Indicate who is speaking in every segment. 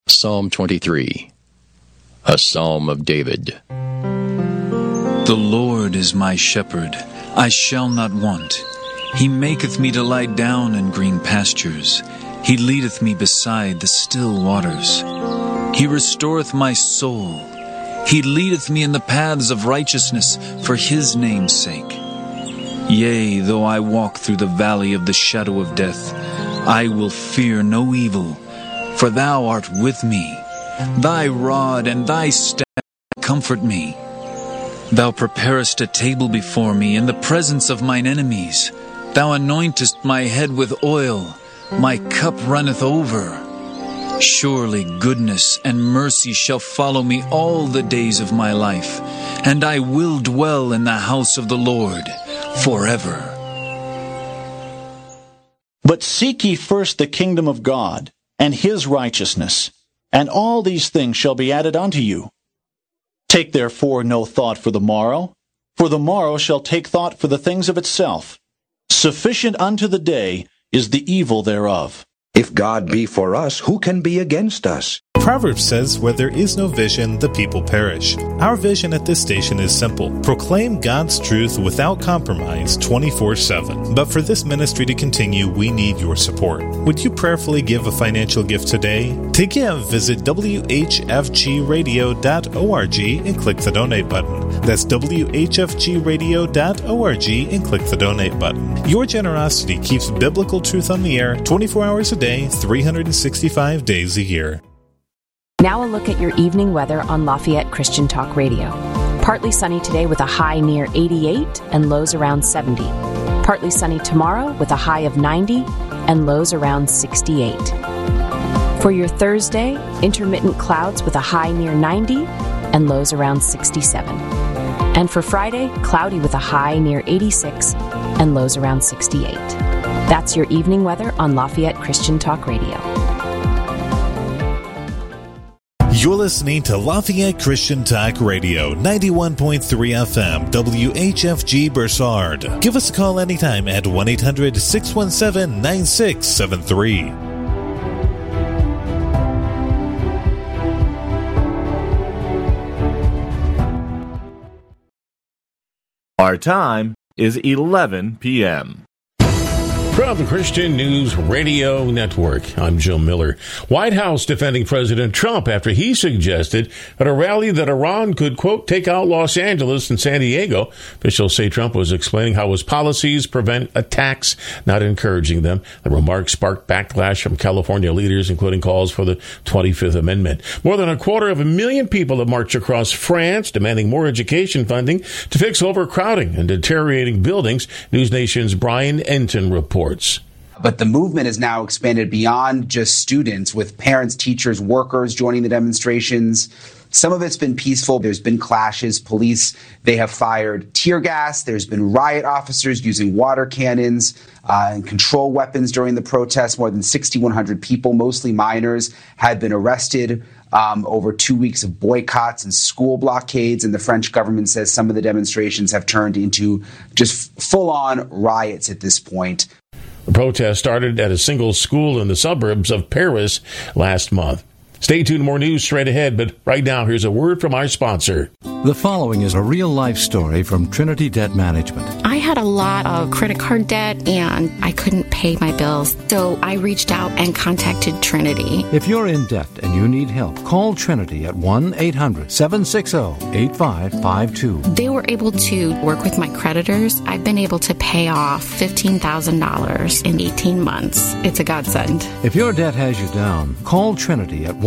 Speaker 1: Psalm 23, a Psalm of David.
Speaker 2: The Lord is my shepherd, I shall not want. He maketh me to lie down in green pastures. He leadeth me beside the still waters. He restoreth my soul. He leadeth me in the paths of righteousness for his name's sake. Yea, though I walk through the valley of the shadow of death, I will fear no evil, for thou art with me. Thy rod and thy staff comfort me. Thou preparest a table before me in the presence of mine enemies. Thou anointest my head with oil. My cup runneth over. Surely goodness and mercy shall follow me all the days of my life, and I will dwell in the house of the Lord forever.
Speaker 3: But seek ye first the kingdom of God, and his righteousness, and all these things shall be added unto you. Take therefore no thought for the morrow shall take thought for the things of itself. Sufficient unto the day is the evil thereof.
Speaker 4: If God be for us, who can be against us?
Speaker 5: Proverbs says, where there is no vision, the people perish. Our vision at this station is simple. Proclaim God's truth without compromise 24/7. But for this ministry to continue, we need your support. Would you prayerfully give a financial gift today? To give, visit whfgradio.org and click the donate button. That's whfgradio.org and click the donate button. Your generosity keeps biblical truth on the air 24 hours a day, 365 days a year.
Speaker 6: Now a look at your evening weather on Lafayette Christian Talk Radio. Partly sunny today with a high near 88 and lows around 70. Partly sunny tomorrow with a high of 90 and lows around 68. For your Thursday, intermittent clouds with a high near 90 and lows around 67. And for Friday, cloudy with a high near 86 and lows around 68. That's your evening weather on Lafayette Christian Talk Radio.
Speaker 5: You're listening to Lafayette Christian Talk Radio, 91.3 FM, WHFG Bursard. Give us a call anytime at 1-800-617-9673.
Speaker 7: Our time is 11 p.m.
Speaker 8: From the Christian News Radio Network, I'm Joe Miller. White House defending President Trump after he suggested at a rally that Iran could, quote, take out Los Angeles and San Diego. Officials say Trump was explaining how his policies prevent attacks, not encouraging them. The remarks sparked backlash from California leaders, including calls for the 25th Amendment. More than 250,000 people have marched across France, demanding more education funding to fix overcrowding and deteriorating buildings. News Nation's Brian Enton reports.
Speaker 9: But the movement has now expanded beyond just students, with parents, teachers, workers joining the demonstrations. Some of it's been peaceful. There's been clashes. Police, they have fired tear gas. There's been riot officers using water cannons and control weapons during the protests. More than 6,100 people, mostly minors, had been arrested over 2 weeks of boycotts and school blockades. And the French government says some of the demonstrations have turned into just full-on riots at this point.
Speaker 8: The protest started at a single school in the suburbs of Paris last month. Stay tuned, more news straight ahead, but right now, here's a word from our sponsor.
Speaker 10: The following is a real-life story from Trinity Debt Management.
Speaker 11: I had a lot of credit card debt, and I couldn't pay my bills, so I reached out and contacted Trinity.
Speaker 10: If you're in debt and you need help, call Trinity at 1-800-760-8552.
Speaker 11: They were able to work with my creditors. I've been able to pay off $15,000 in 18 months. It's a godsend.
Speaker 10: If your debt has you down, call Trinity at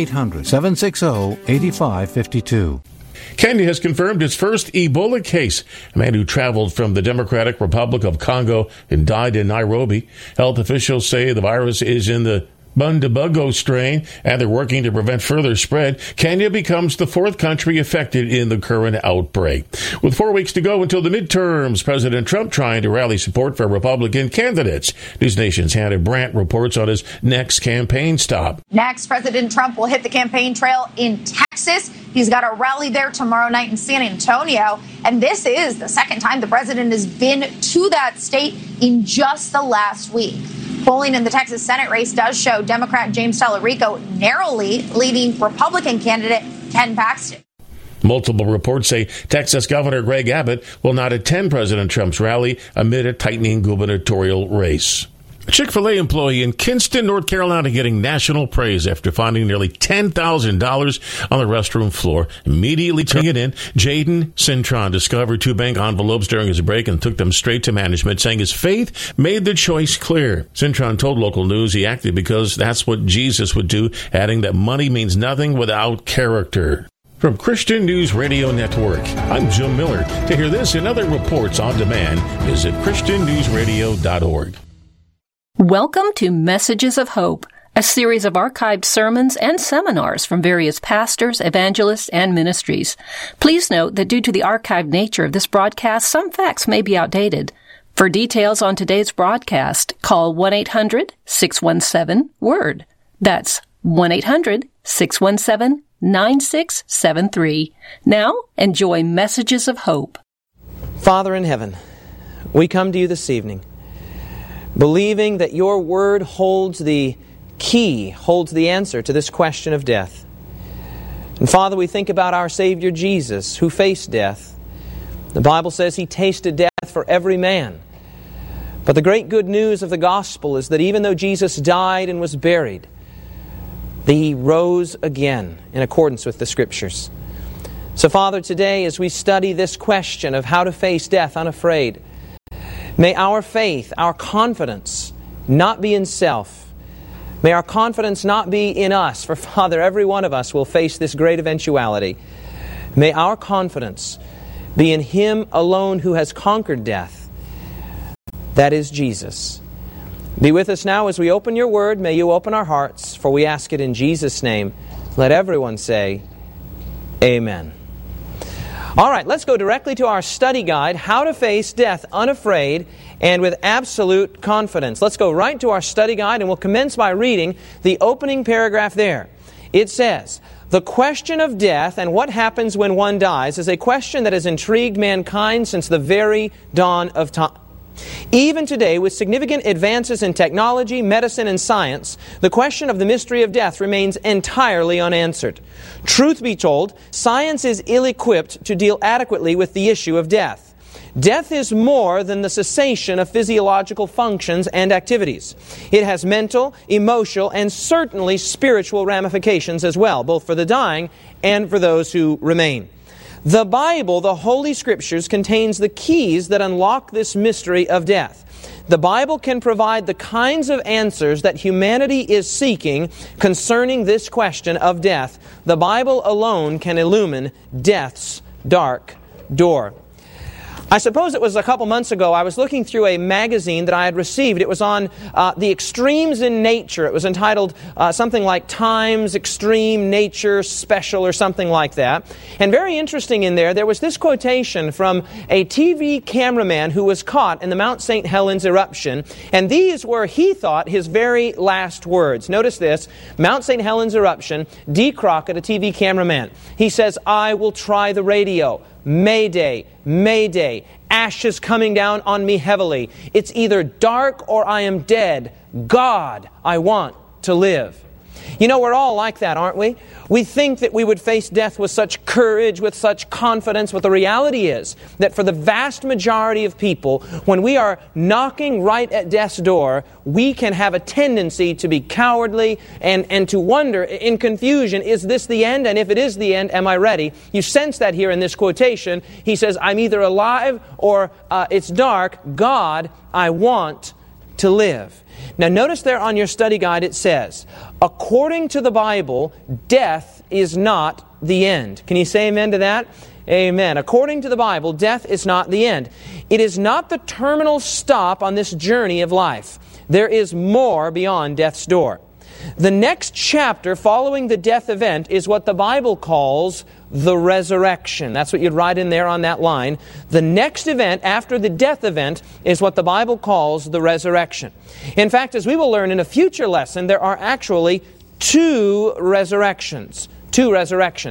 Speaker 10: 1-800-760-8552.
Speaker 8: Kenya has confirmed its first Ebola case. A man who traveled from the Democratic Republic of Congo and died in Nairobi. Health officials say the virus is in the Bundabugo strain, and they're working to prevent further spread. Kenya becomes the fourth country affected in the current outbreak. With 4 weeks to go until the midterms, President Trump trying to rally support for Republican candidates. News Nation's Hannah Brandt reports on his next campaign stop.
Speaker 12: Next, President Trump will hit the campaign trail in Texas. He's got a rally there tomorrow night in San Antonio. And this is the second time the president has been to that state in just the last week. Polling in the Texas Senate race does show Democrat James Tallarico narrowly leading Republican candidate Ken Paxton.
Speaker 8: Multiple reports say Texas Governor Greg Abbott will not attend President Trump's rally amid a tightening gubernatorial race. A Chick-fil-A employee in Kinston, North Carolina, getting national praise after finding nearly $10,000 on the restroom floor. Immediately turning it in, Jaden Cintron discovered 2 bank envelopes during his break and took them straight to management, saying his faith made the choice clear. Cintron told local news he acted because that's what Jesus would do, adding that money means nothing without character. From Christian News Radio Network, I'm Jim Miller. To hear this and other reports on demand, visit ChristianNewsRadio.org.
Speaker 13: Welcome to Messages of Hope, a series of archived sermons and seminars from various pastors, evangelists, and ministries. Please note that due to the archived nature of this broadcast, some facts may be outdated. For details on today's broadcast, call 1-800-617-WORD. That's 1-800-617-9673. Now, enjoy Messages of Hope.
Speaker 14: Father in heaven, we come to you this evening, believing that your word holds the key, holds the answer to this question of death. And Father, we think about our Savior Jesus, who faced death. The Bible says he tasted death for every man. But the great good news of the gospel is that even though Jesus died and was buried, he rose again in accordance with the Scriptures. So Father, today as we study this question of how to face death unafraid, may our faith, our confidence, not be in self. May our confidence not be in us, for Father, every one of us will face this great eventuality. May our confidence be in Him alone who has conquered death. That is Jesus. Be with us now as we open your word. May you open our hearts, for we ask it in Jesus' name. Let everyone say, Amen. All right, let's go directly to our study guide, How to Face Death Unafraid and with Absolute Confidence. Let's go right to our study guide, and we'll commence by reading the opening paragraph there. It says, "The question of death and what happens when one dies is a question that has intrigued mankind since the very dawn of time. Even today, with significant advances in technology, medicine, and science, the question of the mystery of death remains entirely unanswered. Truth be told, science is ill-equipped to deal adequately with the issue of death. Death is more than the cessation of physiological functions and activities. It has mental, emotional, and certainly spiritual ramifications as well, both for the dying and for those who remain. The Bible, the Holy Scriptures, contains the keys that unlock this mystery of death. The Bible can provide the kinds of answers that humanity is seeking concerning this question of death. The Bible alone can illumine death's dark door." I suppose it was a couple months ago, I was looking through a magazine that I had received. It was on the extremes in nature. It was entitled something like Times Extreme Nature Special or something like that. And very interesting in there was this quotation from a TV cameraman who was caught in the Mount St. Helens eruption. And these were, he thought, his very last words. Notice this, Mount St. Helens eruption, D. Crockett, a TV cameraman. He says, "I will try the radio. Mayday, Mayday, ashes coming down on me heavily. It's either dark or I am dead. God, I want to live." You know, we're all like that, aren't we? We think that we would face death with such courage, with such confidence, but the reality is that for the vast majority of people, when we are knocking right at death's door, we can have a tendency to be cowardly and to wonder in confusion, is this the end? And if it is the end, am I ready? You sense that here in this quotation. He says, I'm either alive or it's dark. God, I want to live. Now notice there on your study guide it says, according to the Bible, death is not the end. Can you say amen to that? Amen. According to the Bible, death is not the end. It is not the terminal stop on this journey of life. There is more beyond death's door. The next chapter following the death event is what the Bible calls the resurrection. That's what you'd write in there on that line. The next event after the death event is what the Bible calls the resurrection. In fact, as we will learn in a future lesson, there are actually two resurrections. Two resurrections.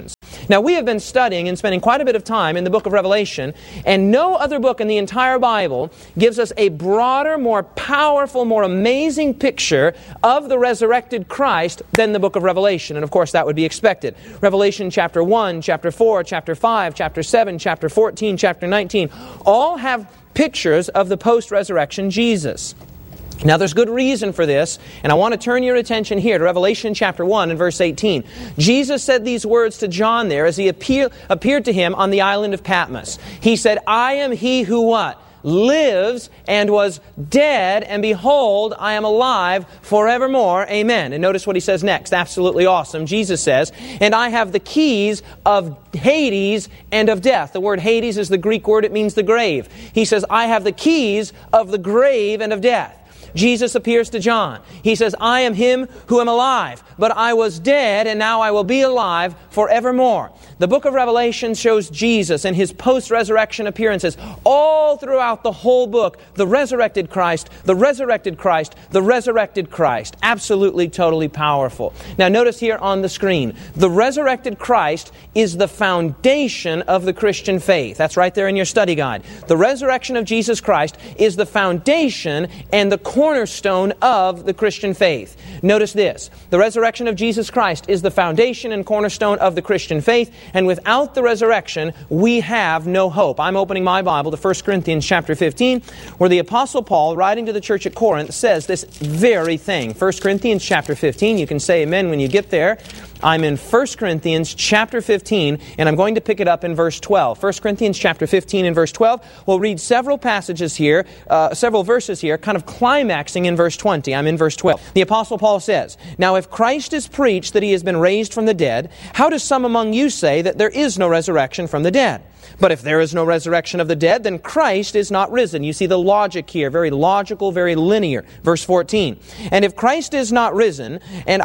Speaker 14: Now, we have been studying and spending quite a bit of time in the book of Revelation, and no other book in the entire Bible gives us a broader, more powerful, more amazing picture of the resurrected Christ than the book of Revelation. And of course, that would be expected. Revelation chapter 1, chapter 4, chapter 5, chapter 7, chapter 14, chapter 19, all have pictures of the post-resurrection Jesus. Now, there's good reason for this, and I want to turn your attention here to Revelation chapter 1 and verse 18. Jesus said these words to John there as he appeared to him on the island of Patmos. He said, I am he who what? Lives and was dead, and behold, I am alive forevermore. Amen. And notice what he says next. Absolutely awesome. Jesus says, and I have the keys of Hades and of death. The word Hades is the Greek word. It means the grave. He says, I have the keys of the grave and of death. Jesus appears to John. He says, I am him who am alive, but I was dead, and now I will be alive forevermore. The book of Revelation shows Jesus and his post-resurrection appearances all throughout the whole book. The resurrected Christ, the resurrected Christ, the resurrected Christ. Absolutely, totally powerful. Now notice here on the screen, the resurrected Christ is the foundation of the Christian faith. That's right there in your study guide. The resurrection of Jesus Christ is the foundation and the cornerstone of the Christian faith. Notice this. The resurrection of Jesus Christ is the foundation and cornerstone of the Christian faith, and without the resurrection, we have no hope. I'm opening my Bible to 1 Corinthians chapter 15, where the Apostle Paul, writing to the church at Corinth, says this very thing. 1 Corinthians chapter 15, you can say amen when you get there. I'm in 1 Corinthians chapter 15, and I'm going to pick it up in verse 12. 1 Corinthians chapter 15 and verse 12. We'll read several passages here, several verses here, kind of climaxing in verse 20. I'm in verse 12. The Apostle Paul says, now if Christ is preached that he has been raised from the dead, how does some among you say that there is no resurrection from the dead? But if there is no resurrection of the dead, then Christ is not risen. You see the logic here, very logical, very linear. Verse 14. And if Christ is not risen, then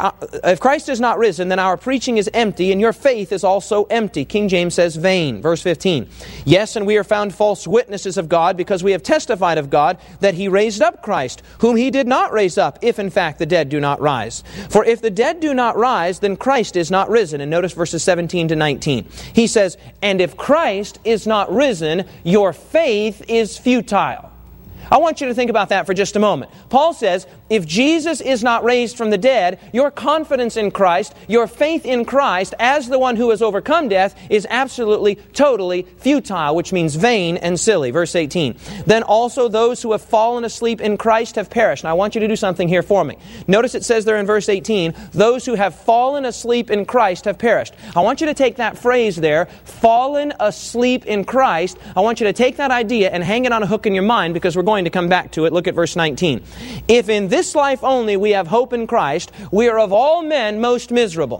Speaker 14: our preaching is empty, and your faith is also empty. King James says vain. Verse 15. Yes, and we are found false witnesses of God, because we have testified of God that he raised up Christ, whom he did not raise up, if in fact the dead do not rise. For if the dead do not rise, then Christ is not risen. And notice verses 17 to 19. He says, and if Christ is not risen, your faith is futile. I want you to think about that for just a moment. Paul says, if Jesus is not raised from the dead, your confidence in Christ, your faith in Christ as the one who has overcome death is absolutely, totally futile, which means vain and silly. Verse 18. Then also those who have fallen asleep in Christ have perished. Now I want you to do something here for me. Notice it says there in verse 18, those who have fallen asleep in Christ have perished. I want you to take that phrase there, fallen asleep in Christ. I want you to take that idea and hang it on a hook in your mind, because we're going to come back to it. Look at verse 19. If in this life only we have hope in Christ, we are of all men most miserable.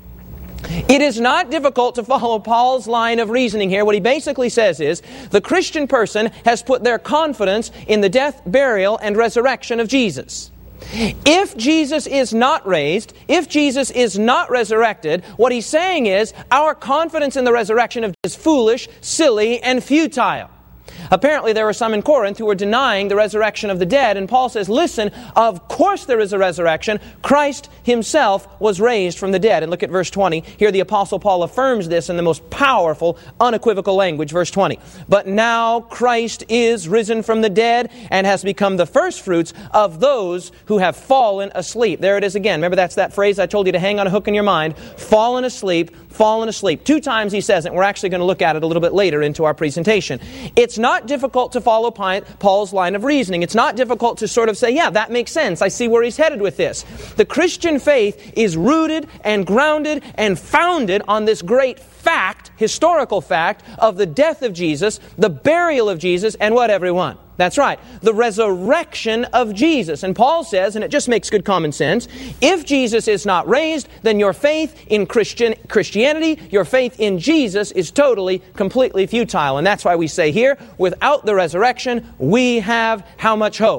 Speaker 14: It is not difficult to follow Paul's line of reasoning here. What he basically says is, the Christian person has put their confidence in the death, burial, and resurrection of Jesus. If Jesus is not raised, if Jesus is not resurrected, what he's saying is, our confidence in the resurrection of Jesus is foolish, silly, and futile. Apparently there were some in Corinth who were denying the resurrection of the dead, and Paul says, listen, of course there is a resurrection. Christ himself was raised from the dead. And look at verse 20. Here the Apostle Paul affirms this in the most powerful, unequivocal language. Verse 20. But now Christ is risen from the dead and has become the firstfruits of those who have fallen asleep. There it is again. Remember, that's that phrase I told you to hang on a hook in your mind. Fallen asleep, fallen asleep. 2 times he says it. We're actually going to look at it a little bit later into our presentation. It's not difficult to follow Paul's line of reasoning. It's not difficult to sort of say, yeah, that makes sense. I see where he's headed with this. The Christian faith is rooted and grounded and founded on this great fact, historical fact, of the death of Jesus, the burial of Jesus, and what, everyone? That's right, the resurrection of Jesus. And Paul says, and it just makes good common sense, if Jesus is not raised, then your faith in Christianity, your faith in Jesus is totally, completely futile. And that's why we say here, without the resurrection, we have how much hope?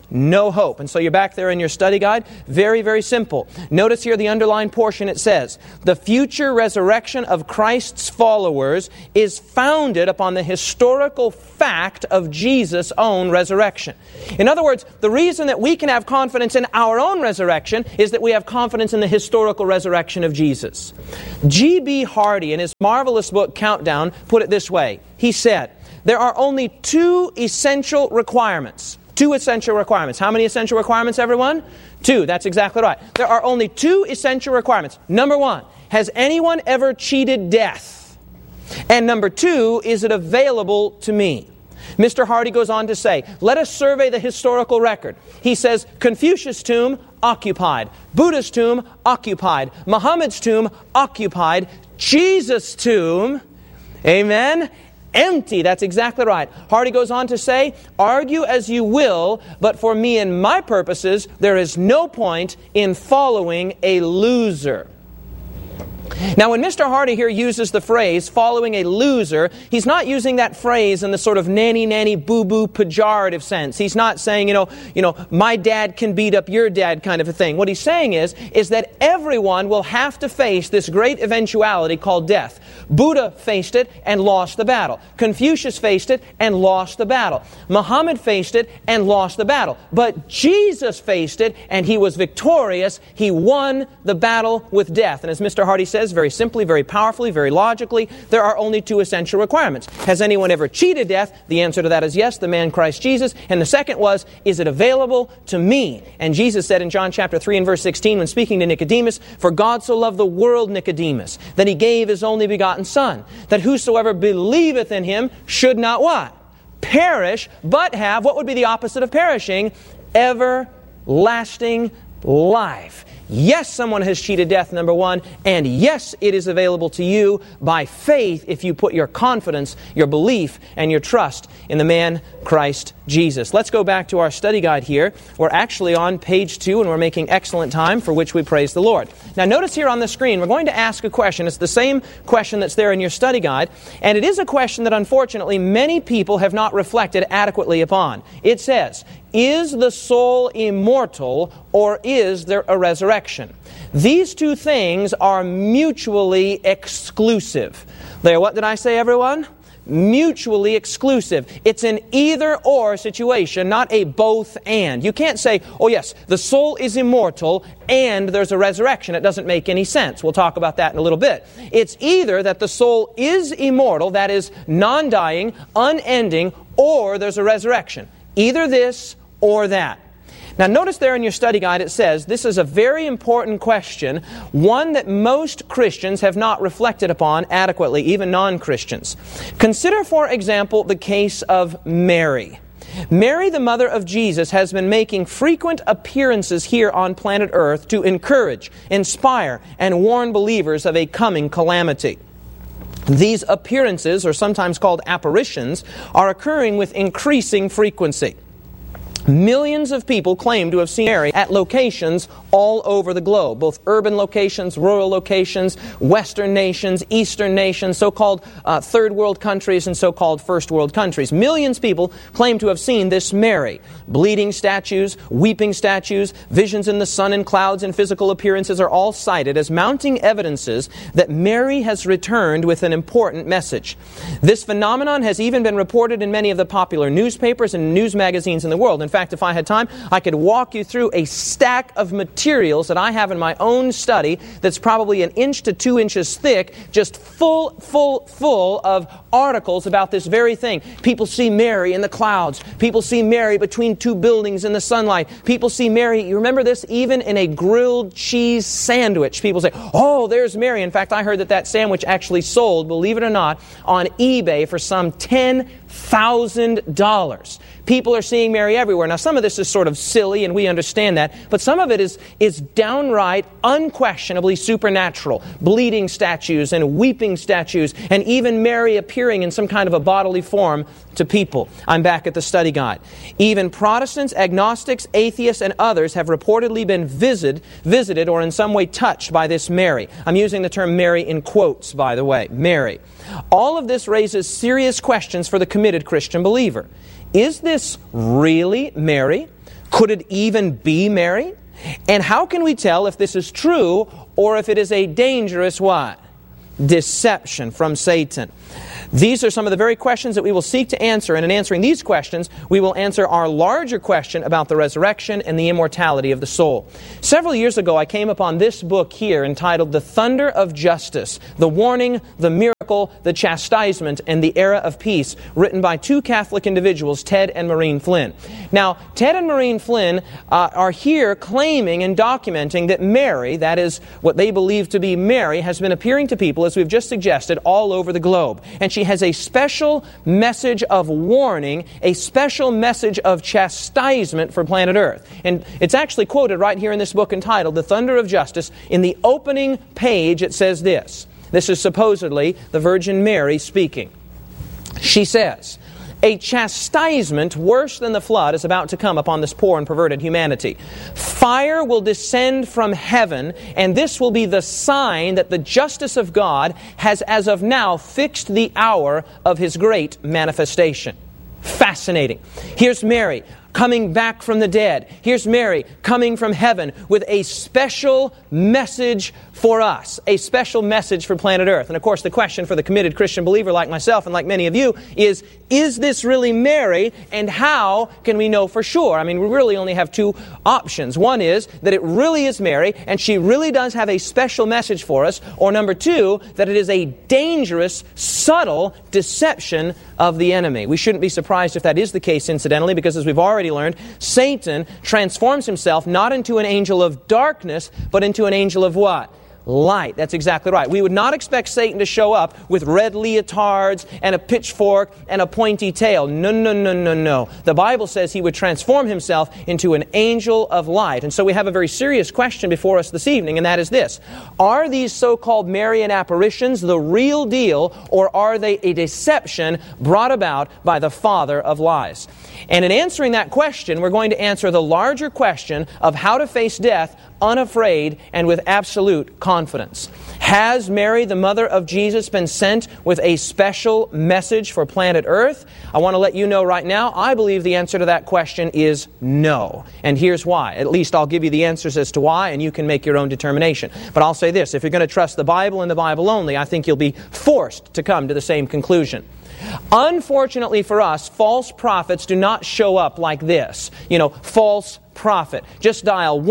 Speaker 14: no hope. And so you're back there in your study guide. Very, very simple. Notice here the underlined portion. It says, the future resurrection of Christ's followers is founded upon the historical fact of Jesus' own resurrection. In other words, the reason that we can have confidence in our own resurrection is that we have confidence in the historical resurrection of Jesus. G.B. Hardy, in his marvelous book, Countdown, put it this way. He said, there are only two essential requirements. Two essential requirements. How many essential requirements, everyone? Two. That's exactly right. There are only two essential requirements. Number one, has anyone ever cheated death? And number two, is it available to me? Mr. Hardy goes on to say, let us survey the historical record. He says, Confucius' tomb, occupied. Buddha's tomb, occupied. Muhammad's tomb, occupied. Jesus' tomb, amen, empty. That's exactly right. Hardy goes on to say, argue as you will, but for me and my purposes, there is no point in following a loser. Now, when Mr. Hardy here uses the phrase, following a loser, he's not using that phrase in the sort of nanny, boo-boo, pejorative sense. He's not saying, my dad can beat up your dad kind of a thing. What he's saying is that everyone will have to face this great eventuality called death. Buddha faced it and lost the battle. Confucius faced it and lost the battle. Muhammad faced it and lost the battle. But Jesus faced it and he was victorious. He won the battle with death. And as Mr. Hardy says, very simply, very powerfully, very logically, there are only two essential requirements. Has anyone ever cheated death? The answer to that is yes, the man Christ Jesus. And the second was, is it available to me? And Jesus said in John chapter 3 and verse 16, when speaking to Nicodemus, for God so loved the world, Nicodemus, that he gave his only begotten Son, that whosoever believeth in him should not what? Perish, but have, what would be the opposite of perishing? Everlasting life. Yes, someone has cheated death, number one, and yes, it is available to you by faith if you put your confidence, your belief, and your trust in the man Christ Jesus. Let's go back to our study guide here. We're actually on page 2, and we're making excellent time, for which we praise the Lord. Now, notice here on the screen, we're going to ask a question. It's the same question that's there in your study guide, and it is a question that, unfortunately, many people have not reflected adequately upon. It says, is the soul immortal, or is there a resurrection? These two things are mutually exclusive. There, what did I say, everyone? Mutually exclusive. It's an either-or situation, not a both-and. You can't say, oh yes, the soul is immortal and there's a resurrection. It doesn't make any sense. We'll talk about that in a little bit. It's either that the soul is immortal, that is non-dying, unending, or there's a resurrection. Either this or that. Now notice there in your study guide it says, this is a very important question, one that most Christians have not reflected upon adequately, even non-Christians. Consider, for example, the case of Mary. Mary, the mother of Jesus, has been making frequent appearances here on planet Earth to encourage, inspire, and warn believers of a coming calamity. These appearances, or sometimes called apparitions, are occurring with increasing frequency. Millions of people claim to have seen Mary at locations all over the globe, both urban locations, rural locations, Western nations, Eastern nations, so-called third world countries and so-called first world countries. Millions of people claim to have seen this Mary. Bleeding statues, weeping statues, visions in the sun and clouds and physical appearances are all cited as mounting evidences that Mary has returned with an important message. This phenomenon has even been reported in many of the popular newspapers and news magazines in the world. In fact, if I had time, I could walk you through a stack of materials that I have in my own study that's probably 1 inch to 2 inches thick, just full of articles about this very thing. People see Mary in the clouds. People see Mary between two buildings in the sunlight. People see Mary, you remember this, even in a grilled cheese sandwich. People say, oh, there's Mary. In fact, I heard that sandwich actually sold, believe it or not, on eBay for some $10,000. People are seeing Mary everywhere. Now, some of this is sort of silly, and we understand that, but some of it is downright, unquestionably supernatural. Bleeding statues and weeping statues, and even Mary appearing in some kind of a bodily form to people. I'm back at the study guide. Even Protestants, agnostics, atheists, and others have reportedly been visited or in some way touched by this Mary. I'm using the term Mary in quotes, by the way. Mary. All of this raises serious questions for the committed Christian believer. Is this really Mary? Could it even be Mary? And how can we tell if this is true or if it is a dangerous what? Deception from Satan. These are some of the very questions that we will seek to answer, and in answering these questions, we will answer our larger question about the resurrection and the immortality of the soul. Several years ago, I came upon this book here entitled The Thunder of Justice, The Warning, the Miracle, the Chastisement, and the Era of Peace, written by two Catholic individuals, Ted and Maureen Flynn. Now, Ted and Maureen Flynn are here claiming and documenting that Mary, that is what they believe to be Mary, has been appearing to people, as we've just suggested, all over the globe. And she has a special message of warning, a special message of chastisement for planet Earth. And it's actually quoted right here in this book entitled The Thunder of Justice. In the opening page it says this. This is supposedly the Virgin Mary speaking. She says, "A chastisement worse than the flood is about to come upon this poor and perverted humanity. Fire will descend from heaven, and this will be the sign that the justice of God has as of now fixed the hour of His great manifestation." Fascinating. Here's Mary coming back from the dead. Here's Mary coming from heaven with a special message for us, a special message for planet Earth. And of course, the question for the committed Christian believer like myself and like many of you is this really Mary, and how can we know for sure? I mean, we really only have two options. One is that it really is Mary, and she really does have a special message for us, or number two, that it is a dangerous, subtle deception of the enemy. We shouldn't be surprised if that is the case, incidentally, because as we've already learned, Satan transforms himself not into an angel of darkness, but into an angel of what? Light. That's exactly right. We would not expect Satan to show up with red leotards and a pitchfork and a pointy tail. No, no, no, no, no. The Bible says he would transform himself into an angel of light. And so we have a very serious question before us this evening, and that is this. Are these so-called Marian apparitions the real deal, or are they a deception brought about by the father of lies? And in answering that question, we're going to answer the larger question of how to face death unafraid and with absolute confidence. Has Mary, the mother of Jesus, been sent with a special message for planet Earth? I want to let you know right now, I believe the answer to that question is no. And here's why. At least I'll give you the answers as to why, and you can make your own determination. But I'll say this, if you're going to trust the Bible and the Bible only, I think you'll be forced to come to the same conclusion. Unfortunately for us, false prophets do not show up like this. False prophet. Just dial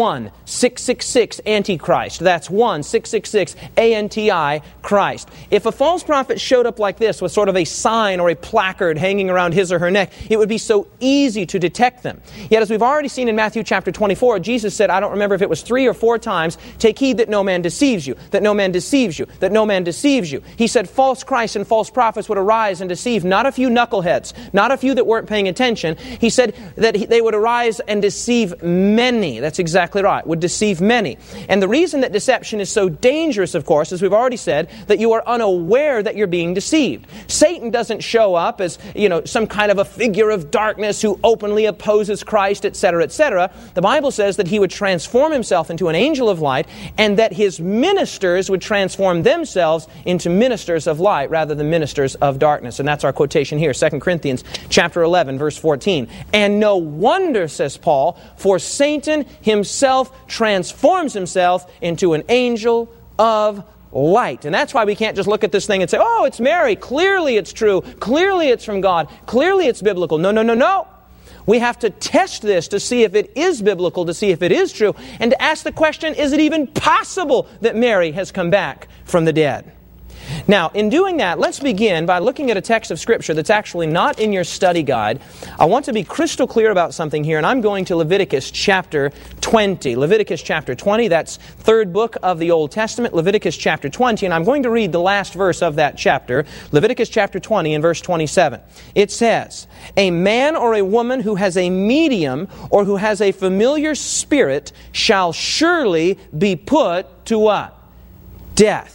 Speaker 14: 1-666 Antichrist. That's 1-666 ANTI Christ. If a false prophet showed up like this with sort of a sign or a placard hanging around his or her neck, it would be so easy to detect them. Yet as we've already seen in Matthew chapter 24, Jesus said, I don't remember if it was 3 or 4 times, take heed that no man deceives you, that no man deceives you, that no man deceives you. He said false Christs and false prophets would arise and deceive not a few knuckleheads, not a few that weren't paying attention. He said that they would arise and deceive many. That's exactly right. Would deceive many. And the reason that deception is so dangerous, of course, as we've already said, that you are unaware that you're being deceived. Satan doesn't show up as, some kind of a figure of darkness who openly opposes Christ, etc., etc. The Bible says that he would transform himself into an angel of light, and that his ministers would transform themselves into ministers of light rather than ministers of darkness. And that's our quotation here, 2 Corinthians chapter 11, verse 14. And no wonder, says Paul, for Satan himself transforms himself into an angel of light. And that's why we can't just look at this thing and say, oh, it's Mary. Clearly it's true. Clearly it's from God. Clearly it's biblical. No, no, no, no. We have to test this to see if it is biblical, to see if it is true, and to ask the question, is it even possible that Mary has come back from the dead? Now, in doing that, let's begin by looking at a text of Scripture that's actually not in your study guide. I want to be crystal clear about something here, and I'm going to Leviticus chapter 20. Leviticus chapter 20, that's third book of the Old Testament, Leviticus chapter 20, and I'm going to read the last verse of that chapter, Leviticus chapter 20 and verse 27. It says, a man or a woman who has a medium or who has a familiar spirit shall surely be put to what? Death.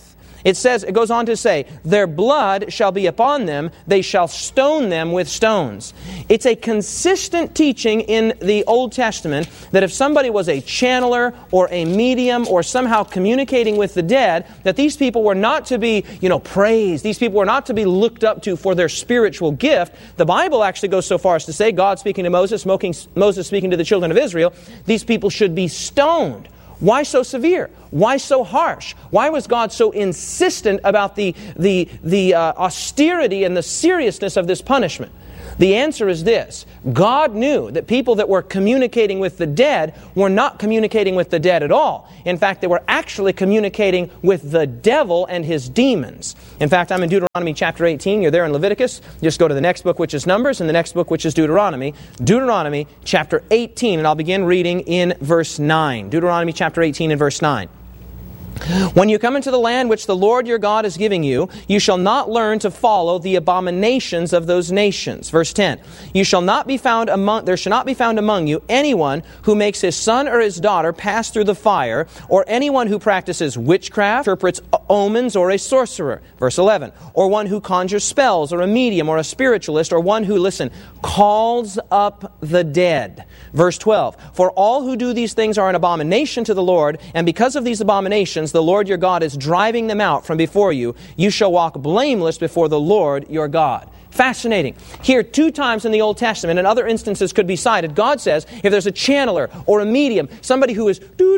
Speaker 14: It says, it goes on to say, their blood shall be upon them, they shall stone them with stones. It's a consistent teaching in the Old Testament that if somebody was a channeler or a medium or somehow communicating with the dead, that these people were not to be, praised. These people were not to be looked up to for their spiritual gift. The Bible actually goes so far as to say, God speaking to Moses, Moses speaking to the children of Israel, these people should be stoned. Why so severe? Why so harsh? Why was God so insistent about the austerity and the seriousness of this punishment? The answer is this. God knew that people that were communicating with the dead were not communicating with the dead at all. In fact, they were actually communicating with the devil and his demons. In fact, I'm in Deuteronomy chapter 18. You're there in Leviticus. Just go to the next book, which is Numbers, and the next book, which is Deuteronomy. Deuteronomy chapter 18, and I'll begin reading in verse 9. Deuteronomy chapter 18 and verse 9. When you come into the land which the Lord your God is giving you, you shall not learn to follow the abominations of those nations. Verse 10. There shall not be found among you anyone who makes his son or his daughter pass through the fire, or anyone who practices witchcraft, interprets omens, or a sorcerer. Verse 11. Or one who conjures spells, or a medium, or a spiritualist, or one who, calls up the dead. Verse 12. For all who do these things are an abomination to the Lord, and because of these abominations, the Lord your God is driving them out from before you. You shall walk blameless before the Lord your God. Fascinating. Here, 2 times in the Old Testament, and other instances could be cited, God says, if there's a channeler or a medium, somebody who is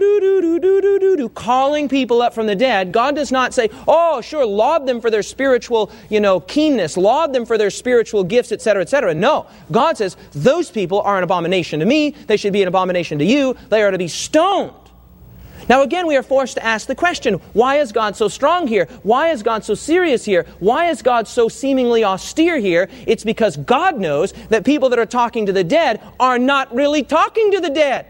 Speaker 14: calling people up from the dead, God does not say, oh, sure, laud them for their spiritual, keenness, laud them for their spiritual gifts, etc., etc. No. God says, those people are an abomination to me. They should be an abomination to you. They are to be stoned. Now again, we are forced to ask the question, why is God so strong here? Why is God so serious here? Why is God so seemingly austere here? It's because God knows that people that are talking to the dead are not really talking to the dead.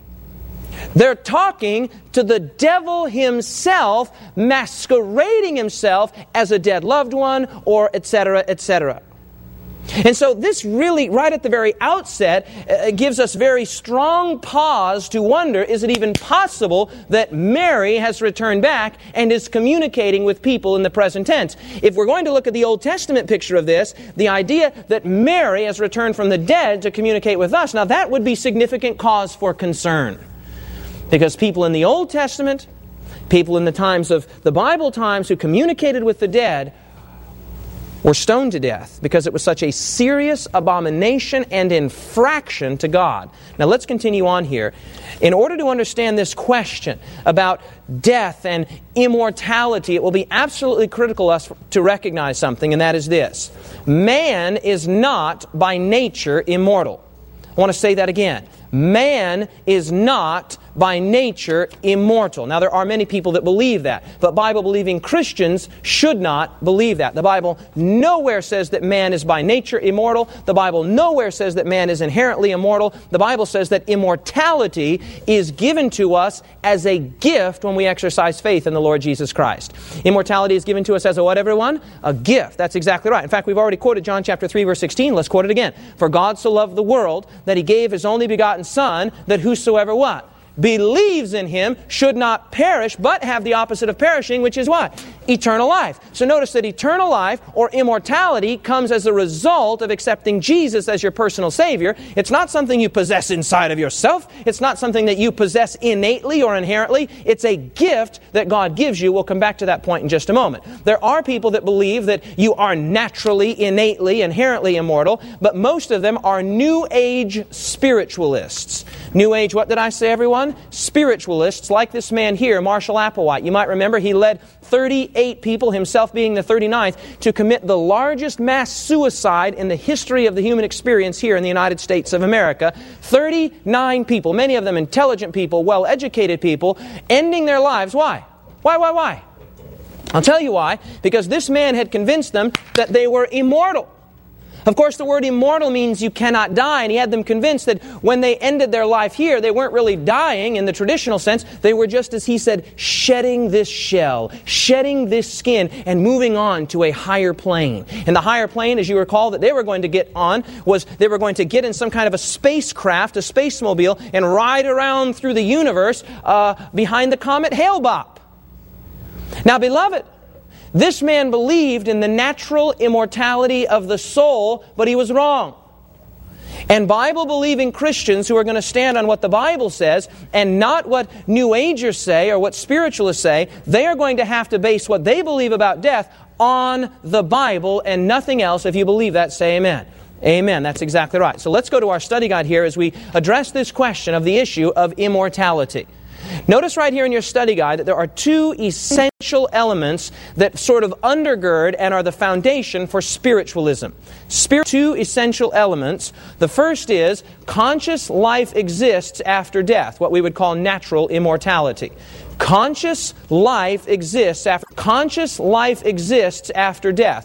Speaker 14: They're talking to the devil himself, masquerading himself as a dead loved one, or etc., etc. And so this really, right at the very outset, gives us very strong pause to wonder, is it even possible that Mary has returned back and is communicating with people in the present tense? If we're going to look at the Old Testament picture of this, the idea that Mary has returned from the dead to communicate with us, now that would be significant cause for concern. Because people in the Old Testament, people in the times of the Bible times who communicated with the dead, were stoned to death because it was such a serious abomination and infraction to God. Now let's continue on here. In order to understand this question about death and immortality, it will be absolutely critical to recognize something, and that is this. Man is not by nature immortal. I want to say that again. Man is not by nature immortal. Now, there are many people that believe that, but Bible-believing Christians should not believe that. The Bible nowhere says that man is by nature immortal. The Bible nowhere says that man is inherently immortal. The Bible says that immortality is given to us as a gift when we exercise faith in the Lord Jesus Christ. Immortality is given to us as a what, everyone? A gift. That's exactly right. In fact, we've already quoted John chapter 3, verse 16. Let's quote it again. For God so loved the world that He gave His only begotten Son, that whosoever what? Believes in Him should not perish, but have the opposite of perishing, which is what? Eternal life. So notice that eternal life or immortality comes as a result of accepting Jesus as your personal Savior. It's not something you possess inside of yourself. It's not something that you possess innately or inherently. It's a gift that God gives you. We'll come back to that point in just a moment. There are people that believe that you are naturally, innately, inherently immortal, but most of them are New Age spiritualists. New Age, what did I say, everyone? Spiritualists, like this man here, Marshall Applewhite. You might remember he led 38 people, himself being the 39th, to commit the largest mass suicide in the history of the human experience here in the United States of America. 39 people, many of them intelligent people, well-educated people, ending their lives. Why? Why? I'll tell you why. Because this man had convinced them that they were immortal. Of course, the word immortal means you cannot die, and he had them convinced that when they ended their life here, they weren't really dying in the traditional sense. They were, just as he said, shedding this shell, shedding this skin, and moving on to a higher plane. And the higher plane, as you recall, that they were going to get on was they were going to get in some kind of a spacecraft, a spacemobile, and ride around through the universe behind the comet Hale-Bopp. Now, beloved, This man believed in the natural immortality of the soul, but he was wrong. And Bible-believing Christians who are going to stand on what the Bible says and not what New Agers say or what spiritualists say, they are going to have to base what they believe about death on the Bible and nothing else. If you believe that, say amen. Amen. That's exactly right. So let's go to our study guide here as we address this question of the issue of immortality. Notice right here in your study guide that there are two essential elements that sort of undergird and are the foundation for spiritualism. Two essential elements. The first is conscious life exists after death, what we would call natural immortality. Conscious life exists after death.